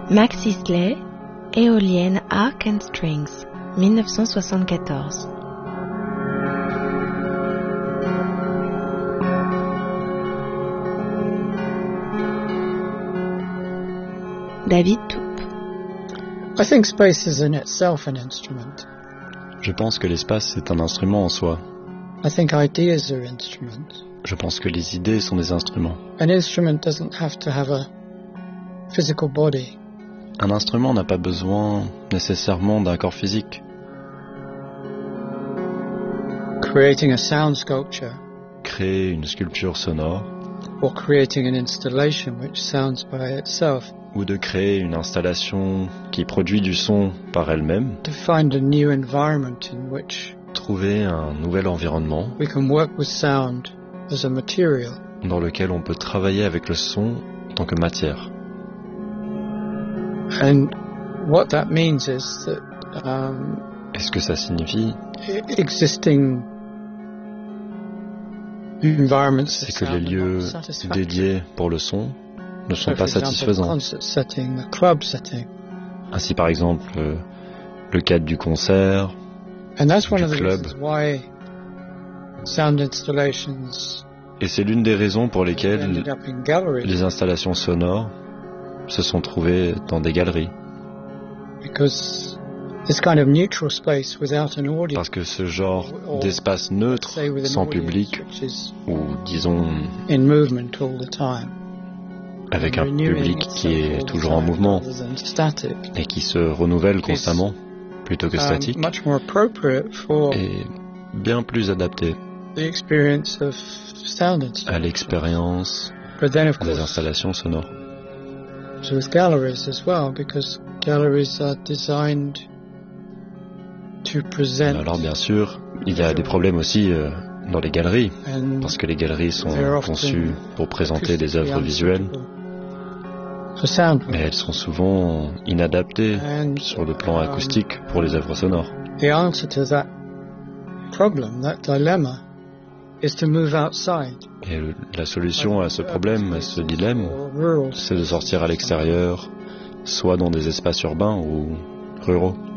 Max Isley, Éolienne Arc and Strings, 1974. David Toupe. I think space is in itself an instrument. Je pense que l'espace est un instrument en soi. I think ideas are instruments. Je pense que les idées sont des instruments. An instrument doesn't have to have a physical body. Un instrument n'a pas besoin nécessairement d'un corps physique. Creating a sound sculpture. Créer une sculpture sonore. Or creating an installation which sounds by itself. Ou de créer une installation qui produit du son par elle-même. To find a new environment in which trouver un nouvel environnement we can work with sound as a material. Dans lequel on peut travailler avec le son en tant que matière. And what that means is that est-ce que ça signifie existing environments, c'est que les lieux dédiés pour le son ne sont pas satisfaisants. Ainsi par exemple le cadre du concert, du club. Et c'est l'une des raisons pour lesquelles les installations sonores se sont trouvées dans des galeries. Parce que ce genre d'espace neutre, sans public, ou disons avec un public qui est toujours en mouvement et qui se renouvelle constamment, plutôt que statique, est bien plus adapté à l'expérience des installations sonores. Alors bien sûr, il y a des problèmes aussi dans les galeries, parce que les galeries sont conçues pour présenter des œuvres visuelles, mais elles sont souvent inadaptées sur le plan acoustique pour les œuvres sonores. Et la solution à ce problème, à ce dilemme, c'est de sortir à l'extérieur, soit dans des espaces urbains ou ruraux.